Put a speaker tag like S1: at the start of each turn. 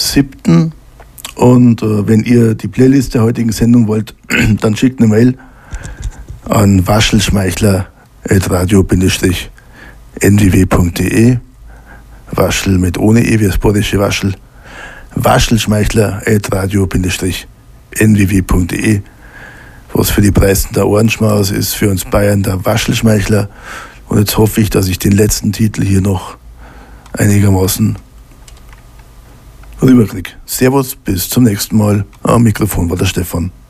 S1: 7. Und wenn ihr die Playlist der heutigen Sendung wollt, dann schickt eine Mail an waschelschmeichler@radio-nww.de. Waschel mit ohne E, wie das badische Waschel. waschelschmeichler@radio-nww.de. Was für die Preisen der Ohrenschmaus ist, für uns Bayern der Waschelschmeichler. Und jetzt hoffe ich, dass ich den letzten Titel hier noch einigermaßen rüberkriege. Servus, bis zum nächsten Mal. Am Mikrofon war der Stefan.